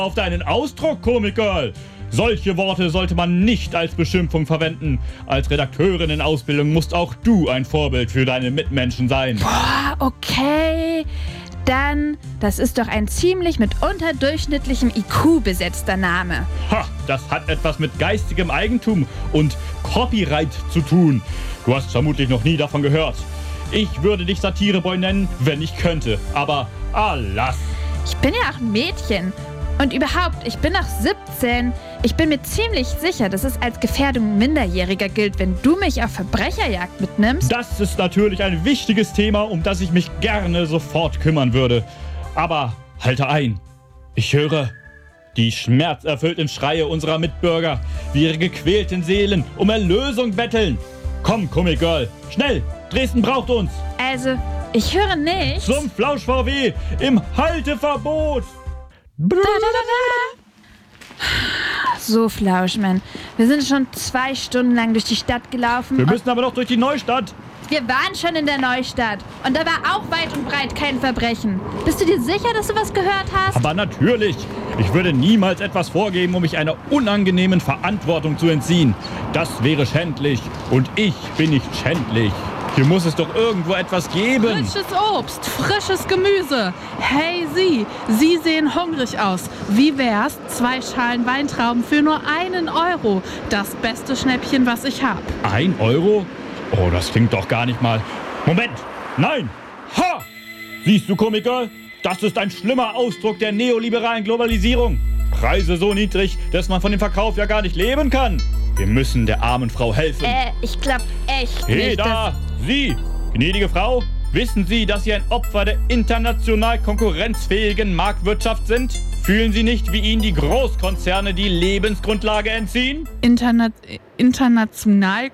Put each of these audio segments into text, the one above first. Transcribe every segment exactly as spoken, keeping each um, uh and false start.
auf deinen Ausdruck, Comic Girl. Solche Worte sollte man nicht als Beschimpfung verwenden. Als Redakteurin in Ausbildung musst auch du ein Vorbild für deine Mitmenschen sein. Boah, okay. Dann, das ist doch ein ziemlich mit unterdurchschnittlichem I Q besetzter Name. Ha, das hat etwas mit geistigem Eigentum und Copyright zu tun. Du hast vermutlich noch nie davon gehört. Ich würde dich Satireboy nennen, wenn ich könnte. Aber alas. Ich bin ja auch ein Mädchen. Und überhaupt, ich bin noch siebzehn. Ich bin mir ziemlich sicher, dass es als Gefährdung Minderjähriger gilt, wenn du mich auf Verbrecherjagd mitnimmst. Das ist natürlich ein wichtiges Thema, um das ich mich gerne sofort kümmern würde. Aber halte ein. Ich höre die schmerzerfüllten Schreie unserer Mitbürger, wie ihre gequälten Seelen um Erlösung betteln. Komm, Comic Girl, schnell! Dresden braucht uns! Also, ich höre nichts. Zum Flausch-V W im Halteverbot! Da, da, da, da. So, Flauschmann, wir sind schon zwei Stunden lang durch die Stadt gelaufen. Wir müssen aber noch durch die Neustadt. Wir waren schon in der Neustadt. Und da war auch weit und breit kein Verbrechen. Bist du dir sicher, dass du was gehört hast? Aber natürlich. Ich würde niemals etwas vorgeben, um mich einer unangenehmen Verantwortung zu entziehen. Das wäre schändlich. Und ich bin nicht schändlich. Hier muss es doch irgendwo etwas geben. Frisches Obst, frisches Gemüse. Hey Sie, Sie sehen hungrig aus. Wie wär's? Zwei Schalen Weintrauben für nur einen Euro. Das beste Schnäppchen, was ich hab. Ein Euro? Oh, das klingt doch gar nicht mal. Moment! Nein! Ha! Siehst du, Comic Girl? Das ist ein schlimmer Ausdruck der neoliberalen Globalisierung. Preise so niedrig, dass man von dem Verkauf ja gar nicht leben kann. Wir müssen der armen Frau helfen. Äh, ich glaub echt Hey nicht, da! Sie, gnädige Frau, wissen Sie, dass Sie ein Opfer der international konkurrenzfähigen Marktwirtschaft sind? Fühlen Sie nicht, wie Ihnen die Großkonzerne die Lebensgrundlage entziehen? Interna- international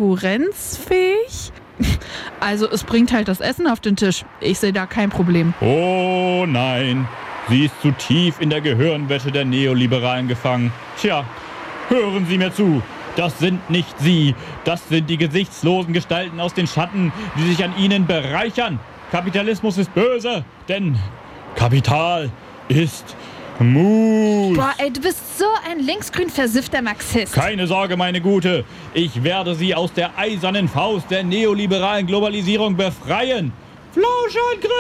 konkurrenzfähig? Also es bringt halt das Essen auf den Tisch. Ich sehe da kein Problem. Oh nein, sie ist zu tief in der Gehirnwäsche der Neoliberalen gefangen. Tja, hören Sie mir zu. Das sind nicht Sie. Das sind die gesichtslosen Gestalten aus den Schatten, die sich an Ihnen bereichern. Kapitalismus ist böse, denn Kapital ist Mut. Boah, ey, du bist so ein linksgrün versiffter Marxist. Keine Sorge, meine Gute. Ich werde Sie aus der eisernen Faust der neoliberalen Globalisierung befreien. Flauschangriff!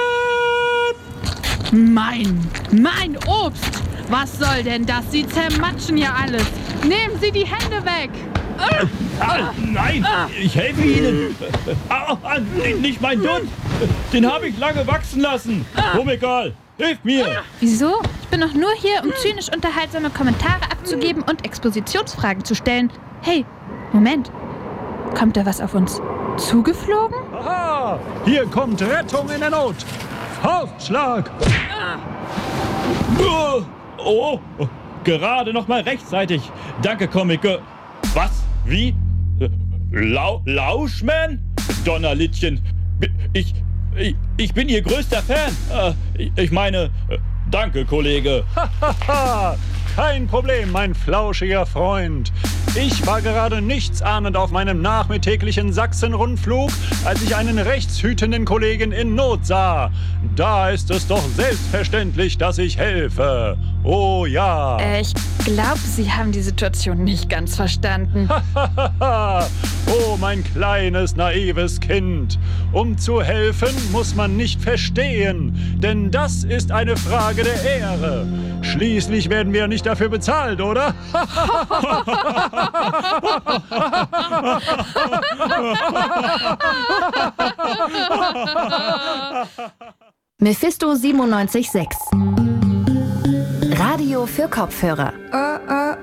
Mein, mein Obst! Was soll denn das? Sie zermatschen ja alles. Nehmen Sie die Hände weg. Ah, ah, nein, ah. Ich helfe Ihnen. Ah, ah, nicht mein Dutt. Den habe ich lange wachsen lassen. Comic Girl, hilf mir. Wieso? Ich bin doch nur hier, um zynisch unterhaltsame Kommentare abzugeben und Expositionsfragen zu stellen. Hey, Moment. Kommt da was auf uns zugeflogen? Aha, hier kommt Rettung in der Not. Faustschlag. Oh, oh, oh, gerade noch mal rechtzeitig. Danke, Comic Girl. Was? Wie? Lau Lauschman? Donnerlittchen. Ich, ich, ich bin Ihr größter Fan. Ich, ich meine, danke, Kollege. Hahaha, kein Problem, mein flauschiger Freund. Ich war gerade nichtsahnend auf meinem nachmittäglichen Sachsen-Rundflug, als ich einen rechtshütenden Kollegen in Not sah. Da ist es doch selbstverständlich, dass ich helfe. Oh ja. Äh, ich glaube, Sie haben die Situation nicht ganz verstanden. Oh, mein kleines, naives Kind. Um zu helfen, muss man nicht verstehen, denn das ist eine Frage der Ehre. Schließlich werden wir nicht dafür bezahlt, oder? Mephisto siebenundneunzig Komma sechs. Radio für Kopfhörer. Äh, äh,